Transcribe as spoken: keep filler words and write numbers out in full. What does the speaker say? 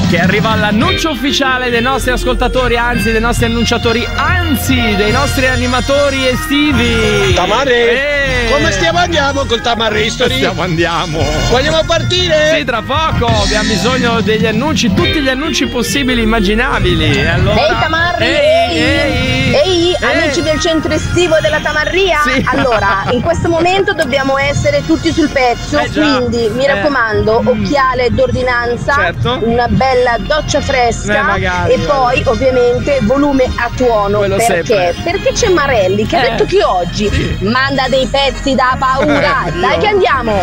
che arriva l'annuncio ufficiale dei nostri ascoltatori, anzi dei nostri annunciatori, anzi dei nostri animatori estivi. Tamarri, eh. come stiamo andiamo col Tamarri Story? Stiamo andiamo. Vogliamo partire? Sì, tra poco abbiamo bisogno degli annunci, tutti gli annunci possibili, immaginabili. Allora, ehi Tamarri, ehi, ehi, ehi, ehi. amici del centro estivo della Tamarria. Sì. Allora, in questo momento dobbiamo essere tutti sul pezzo, Eh già. quindi mi Eh. raccomando, occhiale d'ordinanza, Certo. una bella doccia Eh, fresca magari, e poi ovviamente volume a tuono. Quello perché? sempre. Perché c'è Marelli che ha Eh. detto che oggi Sì. manda dei pezzi da paura. Io. Dai che andiamo!